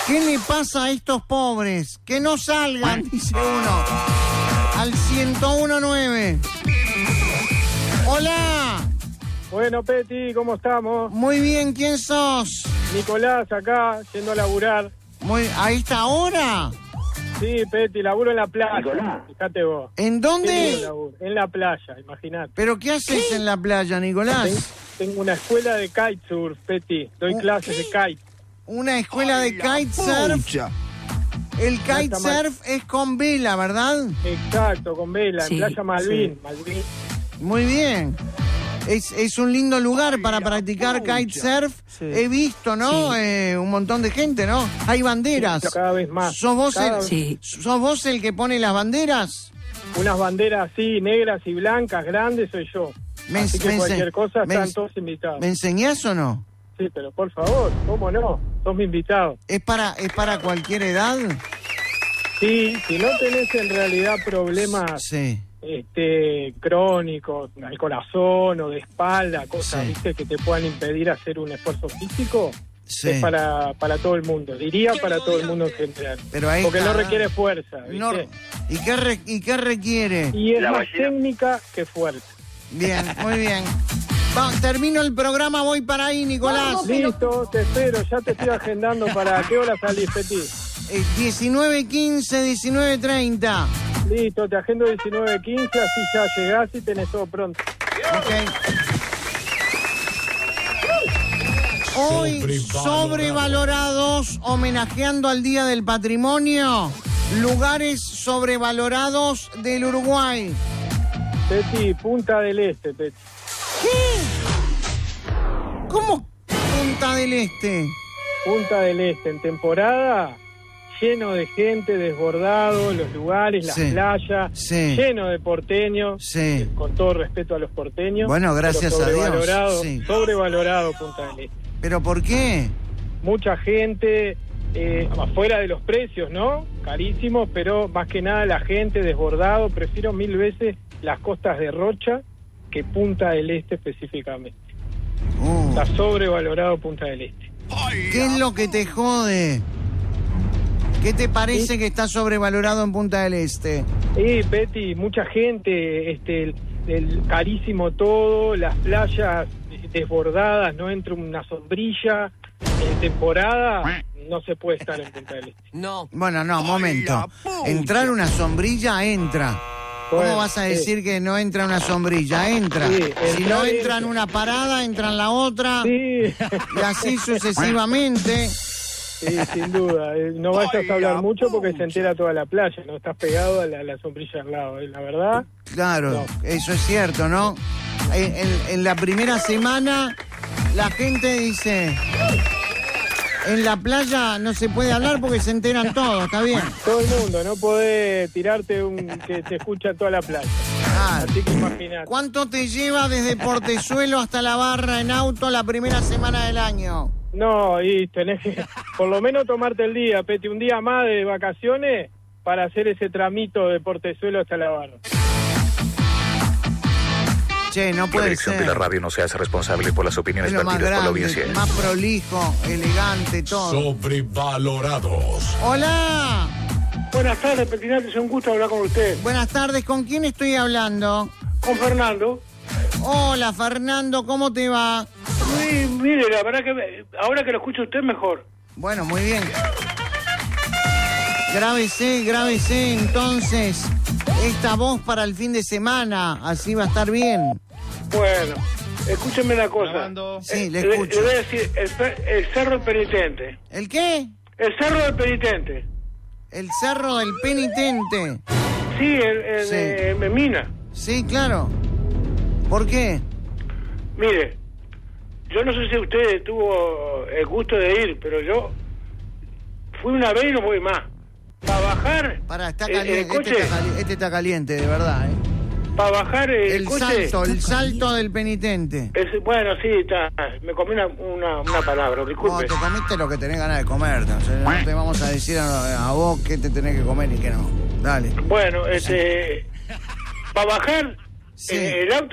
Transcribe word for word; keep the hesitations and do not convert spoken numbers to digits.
¿Qué le pasa a estos pobres? Que no salgan, dice uno. Al ciento uno punto nueve. Hola. Bueno, Peti, ¿cómo estamos? Muy bien, ¿quién sos? Nicolás, acá, yendo a laburar. Muy, ¿a esta hora? Sí, Peti, laburo en la playa. Nicolás. Fíjate vos. ¿En dónde? Sí, laburo. En la playa, imagínate. ¿Pero qué haces en la playa, Nicolás? Ten- Tengo una escuela de kitesurf, Peti. Doy Uh, clases de kite. Una escuela de kitesurf. El kitesurf es con vela, ¿verdad? Exacto, con vela, Sí, en Playa Malvin. sí. Malvin. Muy bien. Es, es un lindo lugar para practicar kitesurf. Sí. He visto, ¿no? Sí. Eh, un montón de gente, ¿no? Hay banderas. Sí, cada vez más. ¿Sos vos, Cada el, vez- Sí. ¿Sos vos el que pone las banderas? Unas banderas así, negras y blancas, grandes, soy yo. Me Así ens- que me cualquier ense- cosa me están ens- todos invitados. ¿Me enseñás o no? Sí, pero por favor, ¿cómo no? Sos mi invitado. ¿Es para, es para cualquier edad? Sí, si no tenés en realidad problemas Sí. este crónicos al corazón o de espalda, cosas, Sí. viste, que te puedan impedir hacer un esfuerzo físico, Sí. es para, para todo el mundo. Diría para todo el mundo en general. Pero ahí Porque está. no requiere fuerza, ¿viste? No- ¿y, qué re- ¿Y qué requiere? Y es La más ballena. técnica que fuerza. Bien, muy bien. Va, termino el programa, voy para ahí, Nicolás. Listo, te espero, ya te estoy agendando para qué hora salís, Petit. Eh, diecinueve quince, diecinueve treinta. Listo, te agendo diecinueve quince, así ya llegás y tenés todo pronto. Ok. Hoy, sobrevalorados, homenajeando al Día del Patrimonio, lugares sobrevalorados del Uruguay. Petit, Punta del Este, Petit. ¿Qué? ¿Cómo Punta del Este? Punta del Este, en temporada, lleno de gente, desbordado, los lugares, las Sí, playas, sí. lleno de porteños, Sí. con todo respeto a los porteños. Bueno, gracias pero a Dios, sobrevalorado, sí. Sobrevalorado Punta del Este. ¿Pero por qué? Mucha gente, eh, afuera de los precios, ¿no? Carísimos, pero más que nada la gente, desbordado. Prefiero mil veces las costas de Rocha que Punta del Este específicamente. Uh, Está sobrevalorado Punta del Este. ¿Qué es lo que te jode? ¿Qué te parece que está sobrevalorado en Punta del Este? Y Betty, mucha gente, este, el, el carísimo todo, las playas desbordadas, no entra una sombrilla, en temporada no se puede estar en Punta del Este. No. Bueno, no, momento. Entrar una sombrilla, entra. ¿Cómo Bueno, vas a sí. decir que no entra una sombrilla? Entra. Sí, Si entrar no es- entra en una parada, entra en la otra. Sí, Y así sucesivamente. sí, sin duda. Eh, No vayas a hablar mucho porque se entera toda la playa, no estás pegado a la, a la sombrilla al lado, ¿eh? La verdad. Claro, No. eso es cierto, ¿no? En, en- en la primera semana, la gente dice... En la playa no se puede hablar porque se enteran todos, ¿está bien? Todo el mundo, no podés tirarte un que te escucha toda la playa. Ah, Así que imagínate. ¿cuánto te lleva desde Portezuelo hasta la barra en auto la primera semana del año? No, y tenés que por lo menos tomarte el día, Peti, un día más de vacaciones para hacer ese tramito de Portezuelo hasta la barra. Che, no La puede dirección ser. de la radio no se hace responsable por las opiniones Es lo más vertidas por la grande, audiencia. más prolijo, elegante, todo. Sobrevalorados. Hola, Buenas tardes, Petinati, es un gusto hablar con usted. buenas tardes, ¿con quién estoy hablando? Con Fernando. Hola, Fernando, ¿cómo te va? Sí, mire, la verdad que ahora que lo escucha usted mejor. Bueno, muy bien. Grábese, grábese entonces esta voz para el fin de semana, así va a estar bien. Bueno, escúcheme una cosa. Sí, le Eh, escucho. Le voy a decir, el, pe- el Cerro del Penitente. ¿El qué? El Cerro del Penitente. El Cerro del Penitente. Sí, el, el Sí. de en Mina. Sí, claro. ¿Por qué? Mire, yo no sé si usted tuvo el gusto de ir, pero yo fui una vez y no voy más. Para bajar Pará, está el- el caliente, coche, este, está cali- este está caliente, de verdad, ¿eh? para bajar el, El coche, salto, el salto del penitente. es- bueno, sí, está, me comí una, una, una palabra, No, disculpe. te comiste lo que tenés ganas de comer. O sea, no te vamos a decir a, a vos qué te tenés que comer y qué no. Dale. Bueno, este, para bajar Sí. eh, el auto